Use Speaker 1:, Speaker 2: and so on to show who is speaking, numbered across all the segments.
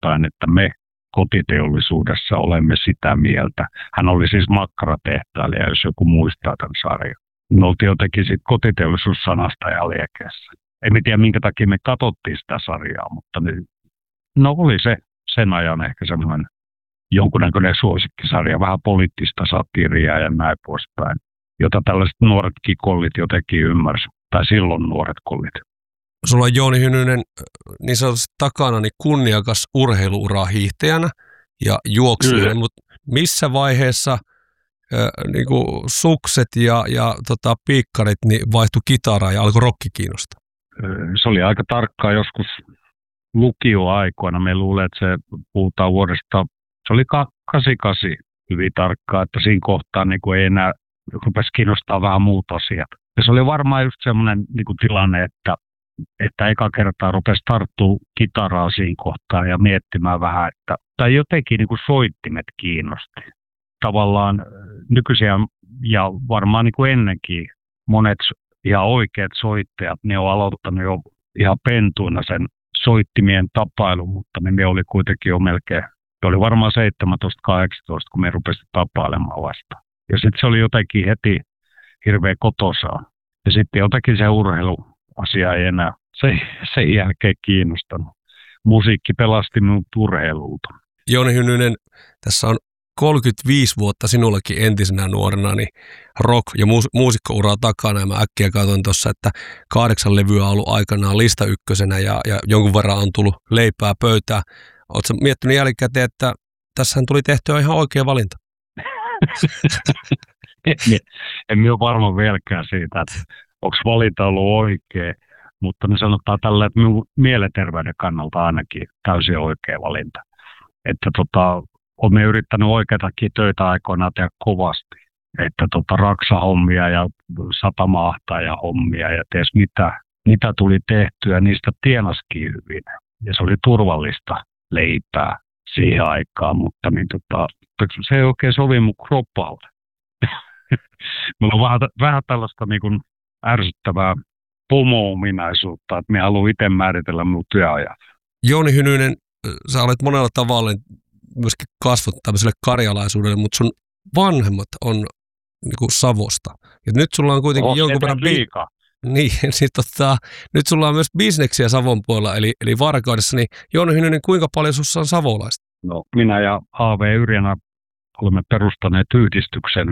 Speaker 1: ottaen, että me kotiteollisuudessa olemme sitä mieltä. Hän oli siis makkaratehtailija, jos joku muistaa tämän sarjan. Me oltiin jotenkin siitä kotiteollisuussanasta ja liekeessä. En tiedä, minkä takia me katsottiin sitä sarjaa, mutta no oli se sen ajan ehkä semmoinen jonkunnäköinen suosikkisarja, vähän poliittista satiiriaa ja näin poispäin, jota tällaiset nuoret kikollit jotenkin ymmärsi, tai silloin nuoret kollit.
Speaker 2: Sulla on Jouni Hynynen niin sanotusti takana niin kunniakas urheiluura hiihtäjänä ja juoksijana, mutta missä vaiheessa niin kuin sukset ja piikkarit niin vaihtui kitaraan ja alkoi rokki kiinnostaa?
Speaker 1: Se oli aika tarkkaa joskus lukioaikoina. Me luulen, että se puhutaan vuodesta, se oli 88 hyvin tarkkaa, että siinä kohtaa niin kuin ei enää rupesi kiinnostaa vähän muut asiat. Ja se oli varmaan just semmoinen niin kuin tilanne, että eka kertaa rupesi tarttua kitaraa siinä kohtaa ja miettimään vähän, tai jotenkin niin kuin soittimet kiinnosti. Tavallaan nykyisiä ja varmaan niin kuin ennenkin monet ihan oikeat soittajat, ne on aloittanut jo ihan pentuina sen soittimien tapailun, mutta ne oli kuitenkin jo melkein, se oli varmaan 17-18, kun me rupesi tapailemaan vasta. Ja sitten se oli jotenkin heti hirveän kotosaa. Ja sitten jotenkin se urheiluasia ei enää sen jälkeen kiinnostanut. Musiikki pelasti minut urheilulta.
Speaker 2: Jouni Hynynen, tässä on 35 vuotta sinullakin entisenä nuorena niin rock- ja muusikkouraa takana. Ja mä äkkiä katsoin tuossa, että 8 levyä on ollut aikanaan lista ykkösenä ja jonkun verran on tullut leipää pöytään. Oletko miettinyt jälkikäteen, että tässähän tuli tehtyä ihan oikea valinta?
Speaker 1: En ole varma vieläkään siitä, että onko valinta ollut oikea, mutta me sanotaan tällä, että minun mielenterveyden kannalta ainakin täysin oikea valinta. Että olen yrittänyt oikeatakin töitä aikoinaan tehdä kovasti. Että raksahommia ja satamaahtajahommia ja ties mitä tuli tehtyä, niistä tienaskin hyvin. Ja se oli turvallista leipää siihen aikaan, mutta se ei oikein sovi mun kroppalle. Mulla on vähän tällaista niin kuin ärsyttävää pomo-ominaisuutta, että minä haluan itse määritellä mun työajat.
Speaker 2: Jouni Hynynen, sä olet monella tavalla myöskin kasvot tämmöiselle karjalaisuudelle, mutta sun vanhemmat on niin kuin Savosta. Ja nyt sulla on kuitenkin jonkun verran
Speaker 1: liikaa.
Speaker 2: Niin, nyt sulla on myös bisneksiä Savon puolella, eli Varkaudessa. Niin Jouni Hynynen, kuinka paljon sussa on savolaista?
Speaker 1: No, minä ja A.V. Yrjänä olemme perustaneet yhdistyksen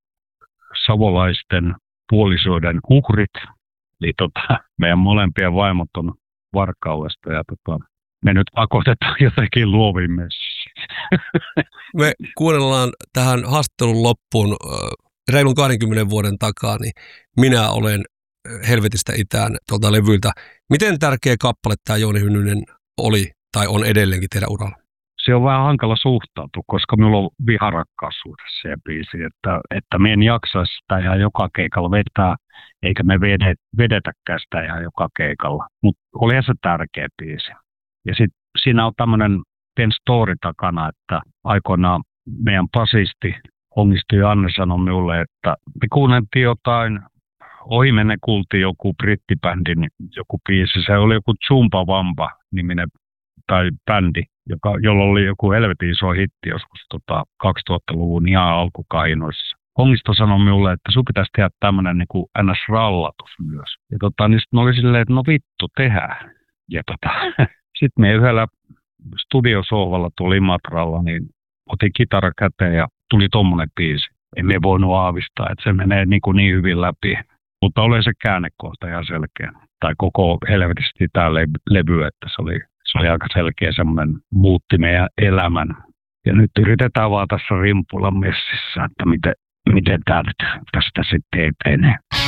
Speaker 1: savolaisten puolisoiden uhrit. Eli meidän molempien vaimot on Varkaudesta ja me nyt pakotetaan jotenkin luoviin messiin.
Speaker 2: Me kuunnellaan tähän haastattelun loppuun reilun 20 vuoden takaa, niin minä olen Helvetistä itään tuolta levyltä. Miten tärkeä kappale tämä Jouni Hynynen oli tai on edelleenkin teidän uralla?
Speaker 1: Se on vähän hankala suhtautua, koska minulla on viharakkaussuhdessa se biisi, että me en jaksaisi sitä ihan joka keikalla vetää, eikä me vedetäkään sitä ihan joka keikalla. Mutta olihan se tärkeä biisi. Ja sitten siinä on tämmöinen story takana, että aikoinaan meidän basisti Onnistu Janne sanoi minulle, että me kuunneltiin jotain, ohimennen kuultiin joku brittibändin joku biisi, se oli joku Zumba Wamba niminen tai bändi, jolla oli joku helvetin iso hitti joskus 2000-luvun ihan alkukainoissa. Onnisto sanoi minulle, että sun pitäisi tehdä tämmöinen niin kuin NS-rallatus myös. Ja niin sitten oli silleen, että no vittu, tehdään. Ja sitten me yhdellä studiosohvalla tuolla Imatralla, niin otin kitara käteen ja tuli tommonen biisi. Emme voinut aavistaa, että se menee niin hyvin läpi. Mutta oli se käännekohta ihan selkeä. Tai koko helvetisti tämä levy, että se oli aika selkeä semmoinen muutti meidän elämän. Ja nyt yritetään vaan tässä rimpulla messissä, että miten tämä tästä sitten etenee.